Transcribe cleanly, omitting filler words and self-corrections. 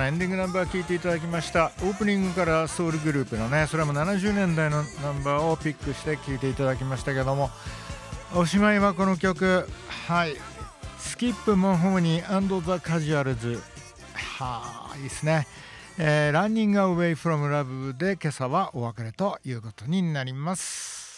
エンディングナンバー聴いていただきました。オープニングからソウルグループのね、それも70年代のナンバーをピックして聴いていただきましたけども、おしまいはこの曲、はい、スキップモンホーニー&ザ・カジュアルズ、はあ、いいですね。ランニングアウェイフロムラブで今朝はお別れということになります。